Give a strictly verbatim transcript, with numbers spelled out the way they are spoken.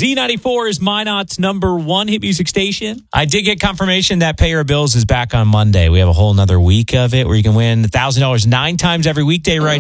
Z ninety-four is Minot's number one hit music station. I did get confirmation that Pay Your Bills is back on Monday. We have a whole nother week of it where you can win one thousand dollars nine times every weekday right